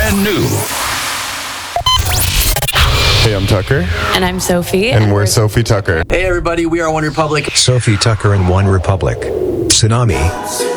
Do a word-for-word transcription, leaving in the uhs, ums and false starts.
brand new. Hey, I'm Tucker. And I'm Sophie. And, and we're, we're Sophie Tucker. Hey, everybody, we are One Republic. Sophie Tucker and One Republic. Tsunami.